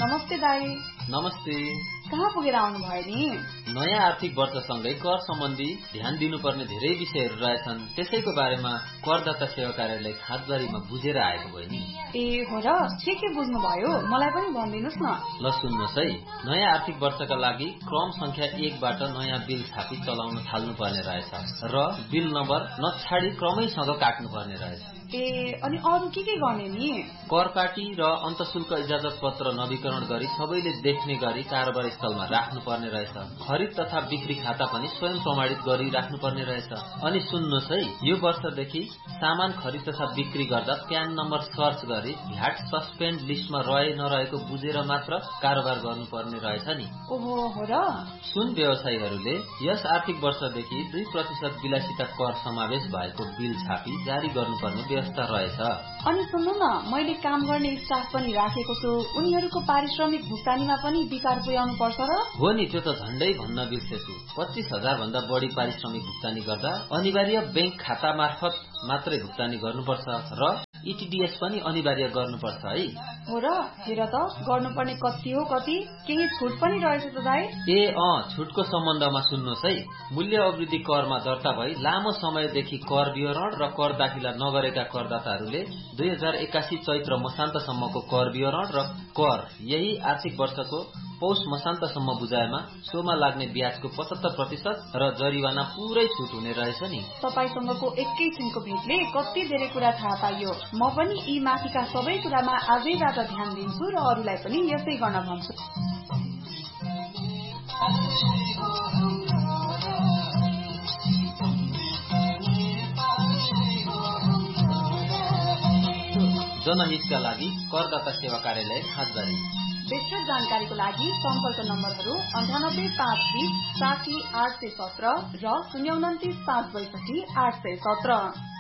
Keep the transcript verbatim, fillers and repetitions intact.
नमस्ते दाई। नमस्ते। कहाँ पुगेर आउनु भयो नि? नयाँ आर्थिक वर्षसँगै कर सम्बन्धी ध्यान दिनुपर्ने धेरै विषयहरू रहेछन्। त्यसैको बारेमा करदाता सेवा कार्यालय खादबारीमा बुझेर आएको भयो नि। ए हो र, के के बुझ्नु भयो मलाई पनि भनिदिनुस् न। ल सुन्नुहोस् है, नयाँ आर्थिक वर्षका लागि क्रम संख्या एकबाट नयाँ बिल छापी चलाउन थाल्नु पर्ने रहेछ र बिल नम्बर नछाडी क्रमैसँग काट्नु पर्ने रहेछ। ए अनि अरु के के गर्ने नि? करपाटी र अन्तशुल्क इजाजत पत्र नवीकरण गरी सबैले देख्ने गरी कारोबार स्थलमा राख्नु पर्ने रहेछ। खरिद तथा बिक्री खाता पनि स्वयं प्रमाणित गरी राख्नु पर्ने रहेछ। अनि सुन्नुहोस् है, यो वर्षदेखि सामान खरिद तथा बिक्री गर्दा प्यान नम्बर सर्च गरी भ्याट सस्पेन्ड लिस्टमा रहे नरहेको बुझेर मात्र कारोबार गर्नुपर्ने रहेछ नि। ओहो हो र। सुन व्यवसायीहरूले यस आर्थिक वर्षदेखि दुई प्रतिशत विलासिता कर समावेश भएको बिल छापी जारी गर्नुपर्ने व्यवस्था रहेछ। अनि सुन्नु न, मैले काम गर्ने स्टाफ पनि राखेको छु, उनीहरूको पारिश्रमिक भुक्तानीमा पनि विकार पुर्याउनु पर्छ र? हो नि, त्यो त झण्डै भन्न बिर्सेछु। पच्चीस हजार भन्दा बढी पारिश्रमिक भुक्तानी गर्दा अनिवार्य बैंक खाता मार्फत मात्रै भुक्तानी गर्नुपर्छ र ईटीडीएस पनि अनिवार्य गर्नुपर्छ है। हो र, हेर त गर्नुपर्ने कति हो कति, केही छुट पनि रहेछ त दाइ? ए अँ, छुटको सम्बन्धमा सुन्नुहोस् है। मूल्य अवृद्धि करमा दर्ता भई लामो समयदेखि कर विवरण र कर दाखिला नगरेका करदाताहरूले दुई हजार एकासी चैत्र मसान्तसम्मको कर विवरण र कर यही आर्थिक वर्षको पौष मसान्तसम्म बुझाएमा सोमा लाग्ने ब्याजको पचहत्तर प्रतिशत र जरिवाना पुरै छुट हुने रहेछ नि। तपाईसँगको एकैछिनको भेटले कति धेरै कुरा थाहा पाइयो। म पनि यी माथिका सबै कुरामा आजैबाट ध्यान दिन्छु र अरूलाई पनि यसै गर्न भन्छु। जनहितका लागि करदाता सेवा कार्यालय खादबारी। विस्तृत जानकारीको लागि सम्पर्क नम्बरहरू अन्ठानब्बे पाँच बीस साठी आठ सय सत्र र शून्य उन्तिस पाँच बैसठी आठ सय सत्र।